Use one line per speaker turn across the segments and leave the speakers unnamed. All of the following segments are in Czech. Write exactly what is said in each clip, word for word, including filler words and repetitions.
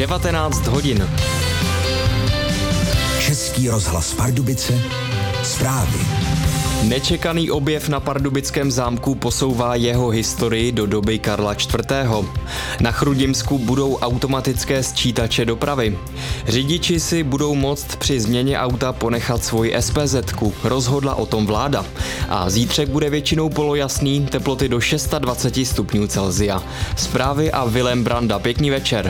devatenáct hodin.
Český rozhlas Pardubice, zprávy.
Nečekaný objev na pardubickém zámku posouvá jeho historii do doby Karla čtvrtého. Na Chrudimsku budou automatické sčítače dopravy. Řidiči si budou moct při změně auta ponechat svoji SPZku, rozhodla o tom vláda. A zítřek bude většinou polojasný, teploty do dvacet šest stupňů Celsia. Zprávy a Vilém Branda, pěkný večer.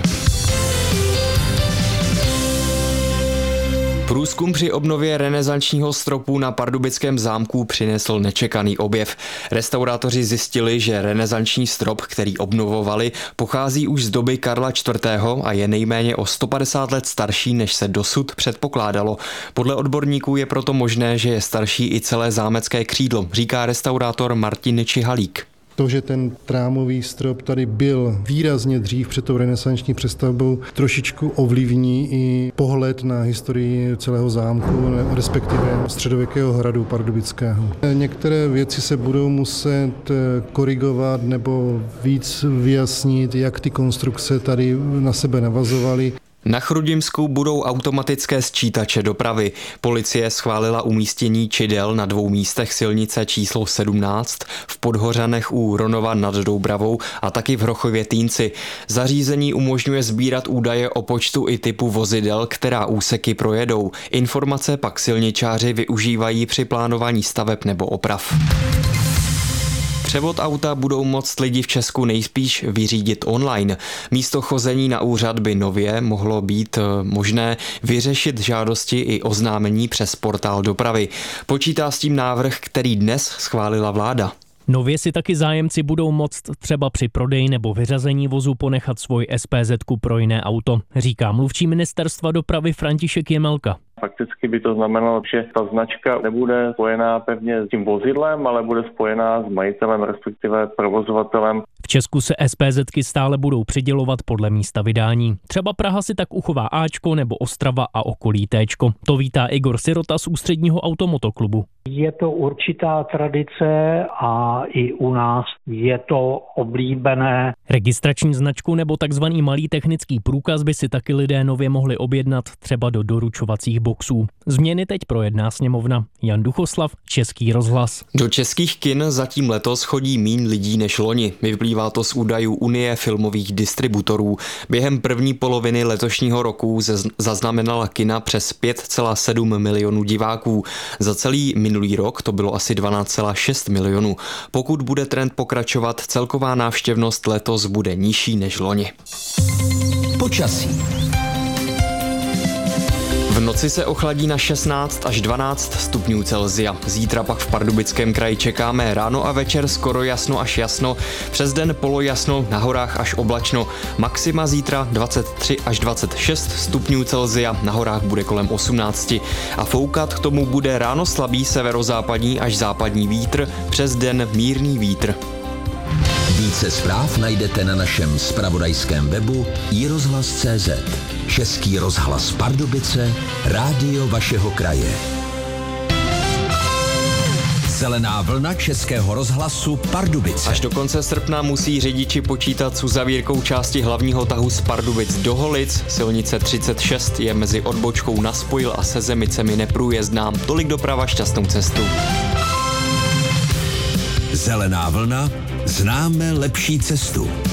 Průzkum při obnově renesančního stropu na pardubickém zámku přinesl nečekaný objev. Restaurátoři zjistili, že renesanční strop, který obnovovali, pochází už z doby Karla čtvrtého a je nejméně o sto padesát let starší, než se dosud předpokládalo. Podle odborníků je proto možné, že je starší i celé zámecké křídlo, říká restaurátor Martin Čihalík.
To, že ten trámový strop tady byl výrazně dřív před tou renesanční přestavbou, trošičku ovlivní i pohled na historii celého zámku, respektive středověkého hradu pardubického. Některé věci se budou muset korigovat nebo víc vyjasnit, jak ty konstrukce tady na sebe navazovaly.
Na Chrudimsku budou automatické sčítače dopravy. Policie schválila umístění čidel na dvou místech silnice číslo sedmnáct, v Podhořanech u Ronova nad Doubravou a taky v Hrochově Týnci. Zařízení umožňuje sbírat údaje o počtu i typu vozidel, která úseky projedou. Informace pak silničáři využívají při plánování staveb nebo oprav. Převod auta budou moct lidi v Česku nejspíš vyřídit online. Místo chození na úřad by nově mohlo být možné vyřešit žádosti i oznámení přes portál dopravy. Počítá s tím návrh, který dnes schválila vláda.
Nově si taky zájemci budou moct třeba při prodeji nebo vyřazení vozu ponechat svůj SPZku pro jiné auto, říká mluvčí ministerstva dopravy František Jemelka.
Fakticky by to znamenalo, že ta značka nebude spojená pevně s tím vozidlem, ale bude spojená s majitelem, respektive provozovatelem.
V Česku se SPZky stále budou přidělovat podle místa vydání. Třeba Praha si tak uchová Ačko nebo Ostrava a okolí Téčko. To vítá Igor Sirota z Ústředního automotoklubu.
Je to určitá tradice a i u nás je to oblíbené.
Registrační značku nebo takzvaný malý technický průkaz by si taky lidé nově mohli objednat třeba do doručovacích boxů. Změny teď projedná sněmovna. Jan Duchoslav, Český rozhlas.
Do českých kin zatím letos chodí míň lidí než loni. Vyplývá to z údajů Unie filmových distributorů. Během první poloviny letošního roku zaznamenala kina přes pět celá sedm milionů diváků. Za celý minulý rok to bylo asi dvanáct celá šest milionů. Pokud bude trend pokračovat, celková návštěvnost letos bude nižší než loni.
Počasí.
V noci se ochladí na šestnáct až dvanáct stupňů Celsia. Zítra pak v Pardubickém kraji čekáme ráno a večer skoro jasno až jasno, přes den polojasno, na horách až oblačno. Maxima zítra dvacet tři až dvacet šest stupňů Celsia, na horách bude kolem osmnáct. A foukat k tomu bude ráno slabý severozápadní až západní vítr, přes den mírný vítr.
Více zpráv najdete na našem zpravodajském webu i rozhlas tečka cé zet. Český rozhlas Pardubice, rádio vašeho kraje. Zelená vlna Českého rozhlasu Pardubice.
Až do konce srpna musí řidiči počítat s uzavírkou části hlavního tahu z Pardubic do Holic. Silnice třicet šest je mezi odbočkou na Spojil a Sezemicemi neprůjezdná. Tolik doprava, šťastnou cestu.
Zelená vlna, známe lepší cestu.